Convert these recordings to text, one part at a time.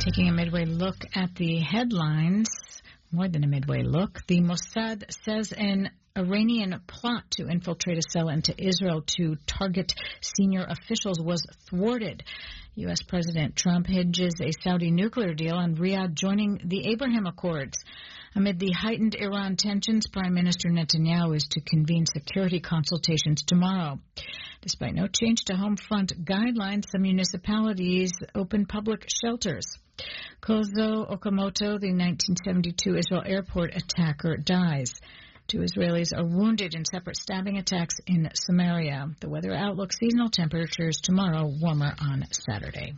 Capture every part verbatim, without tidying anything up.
Taking a midway look at the headlines, more than a midway look, the Mossad says an Iranian plot to infiltrate a cell into Israel to target senior officials was thwarted. U S. President Trump hinges a Saudi nuclear deal on Riyadh joining the Abraham Accords. Amid the heightened Iran tensions, Prime Minister Netanyahu is to convene security consultations tomorrow. Despite no change to home front guidelines, some municipalities open public shelters. Kozo Okamoto, the nineteen seventy-two Israel airport attacker, dies. Two Israelis are wounded in separate stabbing attacks in Samaria. The weather outlook: seasonal temperatures tomorrow, warmer on Saturday.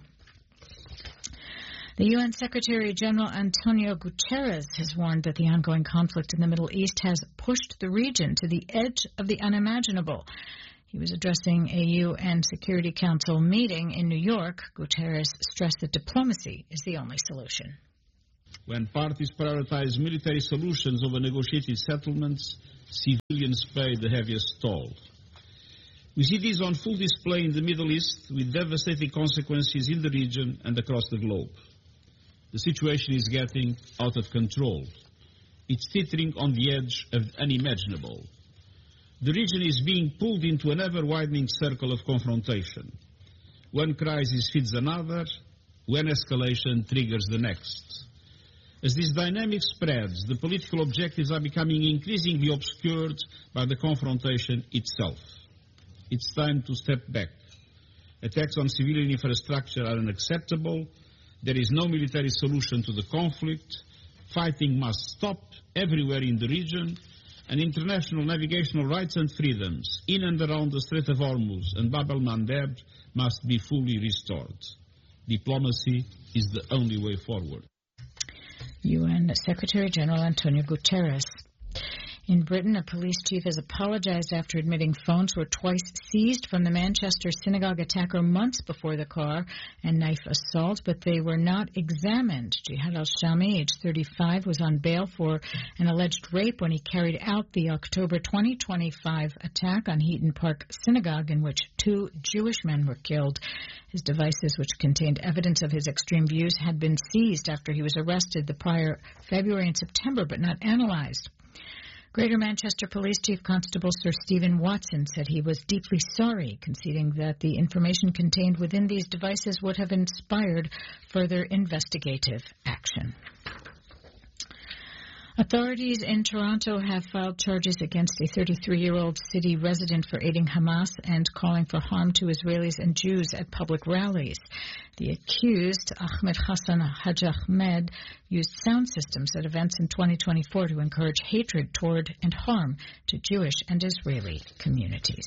The U N Secretary-General Antonio Guterres has warned that the ongoing conflict in the Middle East has pushed the region to the edge of the unimaginable. He was addressing a U N Security Council meeting in New York. Guterres stressed that diplomacy is the only solution. When parties prioritize military solutions over negotiated settlements, civilians pay the heaviest toll. We see this on full display in the Middle East, with devastating consequences in the region and across the globe. The situation is getting out of control. It's teetering on the edge of the unimaginable. The region is being pulled into an ever-widening circle of confrontation. One crisis feeds another, one escalation triggers the next. As this dynamic spreads, the political objectives are becoming increasingly obscured by the confrontation itself. It's time to step back. Attacks on civilian infrastructure are unacceptable. There is no military solution to the conflict. Fighting must stop everywhere in the region, and international navigational rights and freedoms in and around the Strait of Hormuz and Bab el-Mandeb must be fully restored. Diplomacy is the only way forward. U N Secretary-General Antonio Guterres. In Britain, a police chief has apologized after admitting phones were twice seized from the Manchester synagogue attacker months before the car and knife assault, but they were not examined. Jihad al-Shami, age thirty-five, was on bail for an alleged rape when he carried out the October twenty twenty-five attack on Heaton Park Synagogue, in which two Jewish men were killed. His devices, which contained evidence of his extreme views, had been seized after he was arrested the prior February and September, but not analyzed. Greater Manchester Police Chief Constable Sir Stephen Watson said he was deeply sorry, conceding that the information contained within these devices would have inspired further investigative action. Authorities in Toronto have filed charges against a thirty-three-year-old city resident for aiding Hamas and calling for harm to Israelis and Jews at public rallies. The accused, Ahmed Hassan Haj Ahmed, used sound systems at events in twenty twenty-four to encourage hatred toward and harm to Jewish and Israeli communities.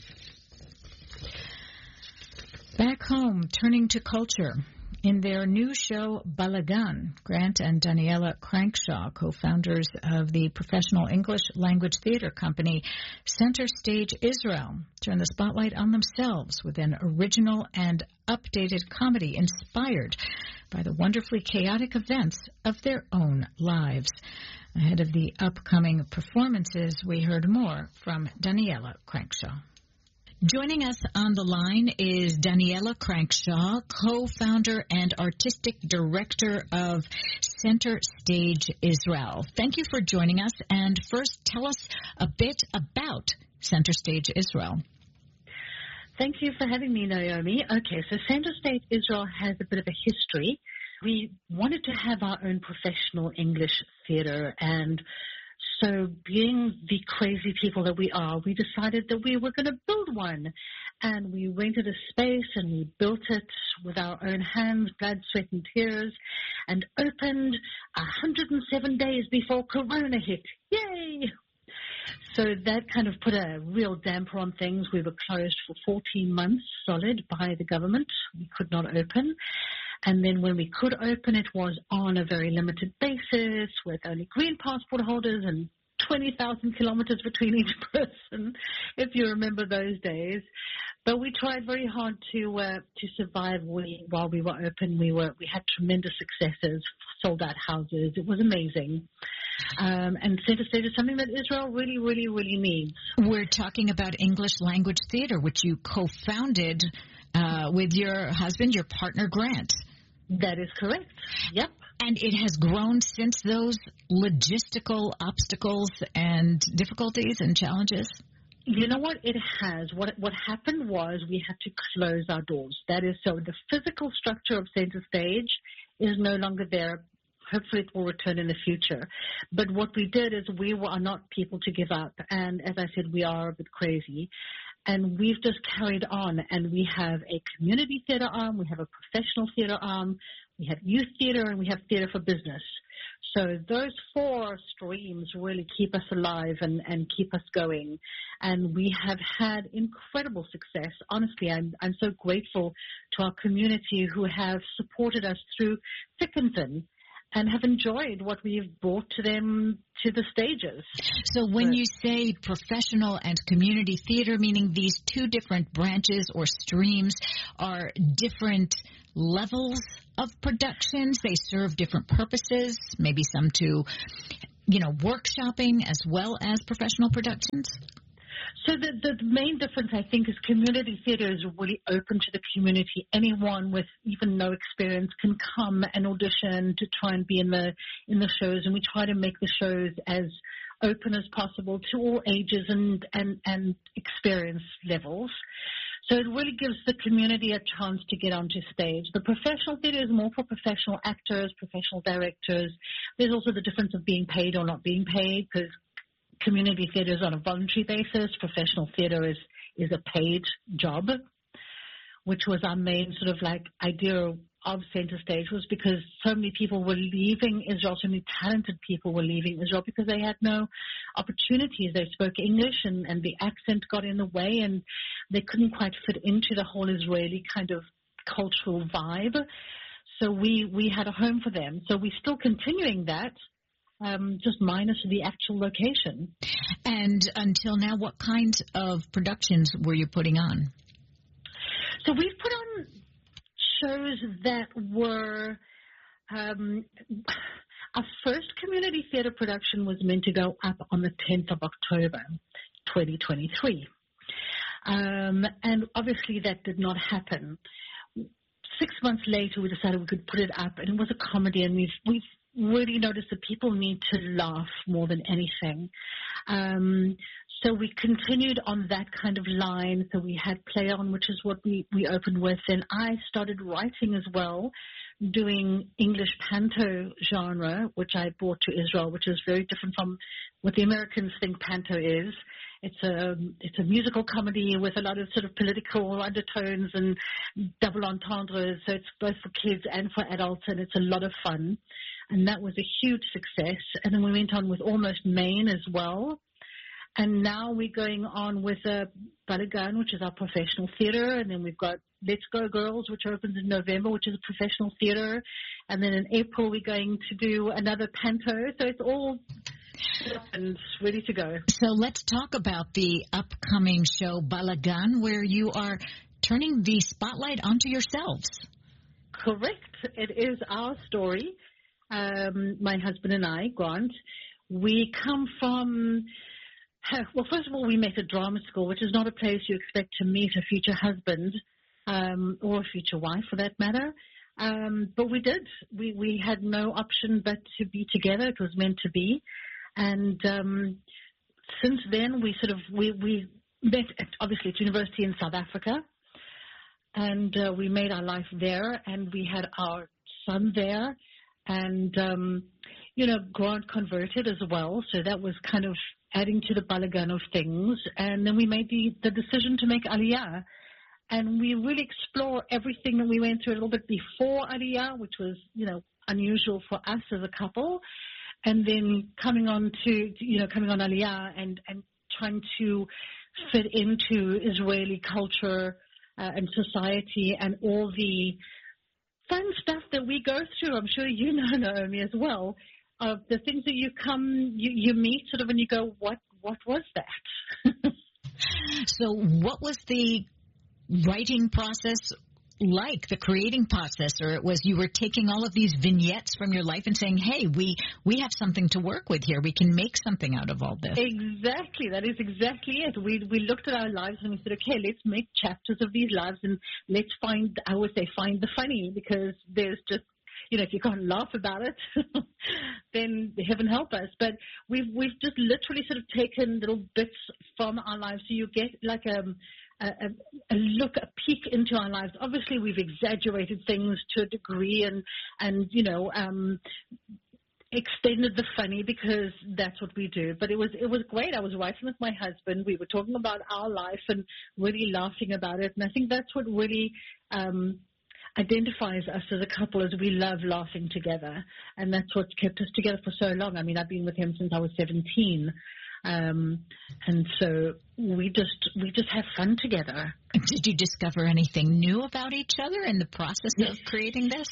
Back home, turning to culture. In their new show, Balagan, Grant and Daniela Crankshaw, co-founders of the professional English language theater company Center Stage Israel, turn the spotlight on themselves with an original and updated comedy inspired by the wonderfully chaotic events of their own lives. Ahead of the upcoming performances, we heard more from Daniela Crankshaw. Joining us on the line is Daniela Crankshaw, co-founder and artistic director of Center Stage Israel. Thank you for joining us. And first, tell us a bit about Center Stage Israel. Thank you for having me, Naomi. Okay, so Center Stage Israel has a bit of a history. We wanted to have our own professional English theater, and so being the crazy people that we are, we decided that we were going to build one. And we rented a space and we built it with our own hands, blood, sweat and tears, and opened one hundred seven days before Corona hit. Yay! So that kind of put a real damper on things. We were closed for fourteen months solid by the government. We could not open. And then when we could open, it was on a very limited basis with only green passport holders and twenty thousand kilometers between each person, if you remember those days. But we tried very hard to uh, to survive. We, while we were open, we were we had tremendous successes, sold out houses. It was amazing. Um, and Center Stage is something that Israel really, really, really needs. We're talking about English language theater, which you co-founded uh, with your husband, your partner, Grant. That is correct. Yep. And it has grown since those logistical obstacles and difficulties and challenges? You know what? It has. What what happened was we had to close our doors. That is, so the physical structure of Center Stage is no longer there. Hopefully it will return in the future. But what we did is we are not people to give up. And as I said, we are a bit crazy. And we've just carried on. And we have a community theater arm. We have a professional theater arm. We have youth theater, and we have theater for business. So those four streams really keep us alive and, and keep us going. And we have had incredible success. Honestly, I'm, I'm so grateful to our community who have supported us through thick and thin and have enjoyed what we've brought to them to the stages. So when you say professional and community theater, meaning these two different branches or streams are different levels of productions, they serve different purposes, maybe some to, you know, workshopping as well as professional productions? So the, the main difference, I think, is community theater is really open to the community. Anyone with even no experience can come and audition to try and be in the in the shows, and we try to make the shows as open as possible to all ages and, and, and experience levels. So it really gives the community a chance to get onto stage. The professional theater is more for professional actors, professional directors. There's also the difference of being paid or not being paid, because community theater is on a voluntary basis. Professional theater is, is a paid job, which was our main sort of like idea of Center Stage, was because so many people were leaving Israel, so many talented people were leaving Israel because they had no opportunities. They spoke English and, and the accent got in the way, and they couldn't quite fit into the whole Israeli kind of cultural vibe. So we, we had a home for them. So we're still continuing that, um, just minus the actual location. And until now, what kind of productions were you putting on? So we've put on shows that were, um, our first community theater production was meant to go up on the tenth of October, twenty twenty-three. Um, and obviously that did not happen. Six months later, we decided we could put it up, and it was a comedy, and we've, we've really noticed that people need to laugh more than anything. Um, so we continued on that kind of line. So we had Play On, which is what we, we opened with. And I started writing as well, doing English panto genre, which I brought to Israel, which is very different from what the Americans think panto is. It's a, it's a musical comedy with a lot of sort of political undertones and double entendres. So it's both for kids and for adults, and it's a lot of fun. And that was a huge success. And then we went on with Almost Maine as well. And now we're going on with uh, Balagan, which is our professional theater. And then we've got Let's Go Girls, which opens in November, which is a professional theater. And then in April, we're going to do another panto. So it's all and ready to go. So let's talk about the upcoming show Balagan, where you are turning the spotlight onto yourselves. Correct. It is our story. Um, my husband and I, Grant, we come from, well, first of all, we met at drama school, which is not a place you expect to meet a future husband um, or a future wife, for that matter. Um, but we did. We, we had no option but to be together. It was meant to be. And um, since then, we sort of, we, we met, at, obviously, at university in South Africa. And uh, we made our life there, and we had our son there. And, um, you know, Grant converted as well, so that was kind of adding to the balagan of things. And then we made the, the decision to make Aliyah. And we really explore everything that we went through a little bit before Aliyah, which was, you know, unusual for us as a couple. And then coming on to, you know, coming on Aliyah and, and trying to fit into Israeli culture uh, and society and all the fun stuff that we go through. I'm sure you know, Naomi, as well, of the things that you come, you, you meet sort of and you go, what, what was that? So what was the writing process like, the creating process, or it was you were taking all of these vignettes from your life and saying, hey, we, we have something to work with here. We can make something out of all this. Exactly. That is exactly it. We we looked at our lives and we said, okay, let's make chapters of these lives and let's find, I would say, find the funny, because there's just, you know, if you can't laugh about it, then heaven help us. But we've we've just literally sort of taken little bits from our lives, so you get like a, a, a look, a peek into our lives. Obviously, we've exaggerated things to a degree, and and you know, um, extended the funny, because that's what we do. But it was it was great. I was writing with my husband. We were talking about our life and really laughing about it. And I think that's what really Um, identifies us as a couple, as we love laughing together, and that's what kept us together for so long. I mean, I've been with him since I was seventeen, um, and so we just we just have fun together. Did you discover anything new about each other in the process of creating this?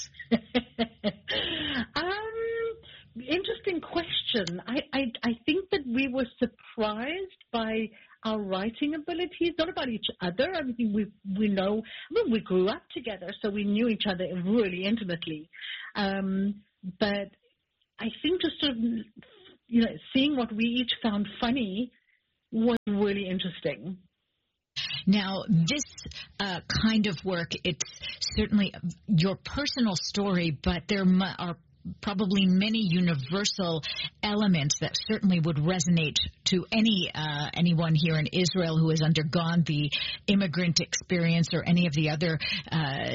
um, interesting question. I, I I think that we were surprised by our writing abilities, not about each other. I mean, we we know, I mean, we grew up together, so we knew each other really intimately. Um, but I think just sort of, you know, seeing what we each found funny was really interesting. Now, this uh, kind of work, it's certainly your personal story, but there are probably many universal elements that certainly would resonate to any uh, anyone here in Israel who has undergone the immigrant experience or any of the other uh,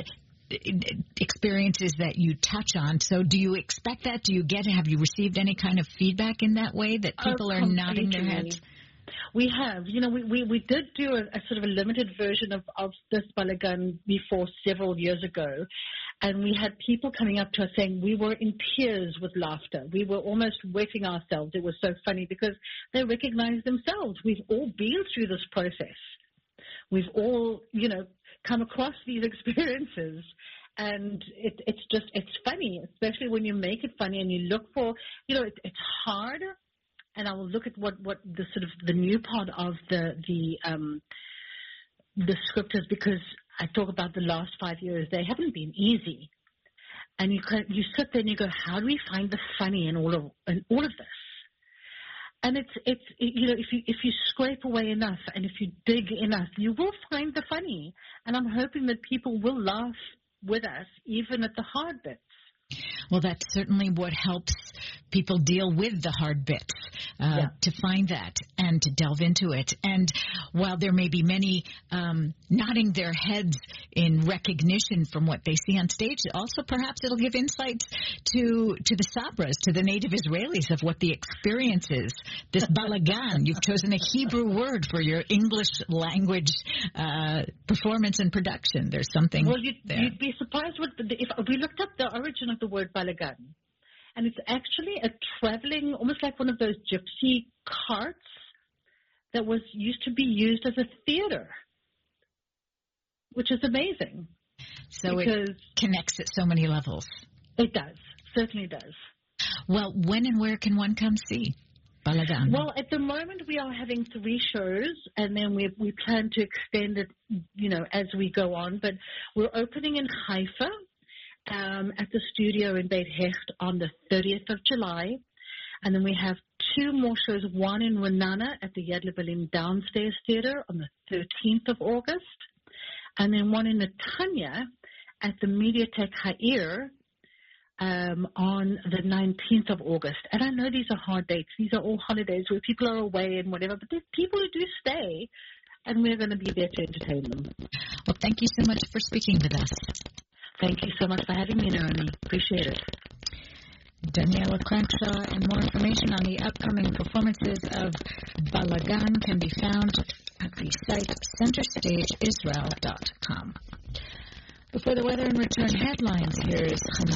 experiences that you touch on. So do you expect that? Do you get, have you received any kind of feedback in that way that people oh, are nodding their heads? We have. You know, we, we, we did do a, a sort of a limited version of, of this Balagan before several years ago. And we had people coming up to us saying we were in tears with laughter. We were almost wetting ourselves. It was so funny because they recognized themselves. We've all been through this process. We've all, you know, come across these experiences. And it, it's just, it's funny, especially when you make it funny and you look for, you know, it, it's hard. And I will look at what, what the sort of the new part of the the um, the script is, because I talk about the last five years. They haven't been easy, and you can, you sit there and you go, how do we find the funny in all of in all of this? And it's it's it, you know, if you if you scrape away enough and if you dig enough, you will find the funny. And I'm hoping that people will laugh with us, even at the hard bits. Well, that's certainly what helps people deal with the hard bits, uh, yeah. to find that and to delve into it. And while there may be many um, nodding their heads in recognition from what they see on stage, also perhaps it'll give insights to to the Sabras, to the native Israelis, of what the experience is. This balagan, you've chosen a Hebrew word for your English language uh, performance and production. There's something Well, you'd, there. you'd be surprised what the, if we looked up the origin of the word balagan. And it's actually a traveling, almost like one of those gypsy carts that was used to be used as a theater, which is amazing. So it connects at so many levels. It does, certainly does. Well, when and where can one come see Balagan? Well, at the moment we are having three shows, and then we we plan to extend it, you know, as we go on. But we're opening in Haifa, Um, at the studio in Beit Hecht on the thirtieth of July. And then we have two more shows, one in Renana at the Yad Lebalim Downstairs Theater on the thirteenth of August, and then one in Netanya at the Mediatek Ha'ir um, on the nineteenth of August. And I know these are hard dates. These are all holidays where people are away and whatever, but there's people who do stay, and we're going to be there to entertain them. Well, thank you so much for speaking with us. Thank you so much for having me, Naomi. Appreciate it. Daniela Crankshaw, and more information on the upcoming performances of Balagan can be found at the site center stage israel dot com. Before the weather and return headlines, here is Hannah.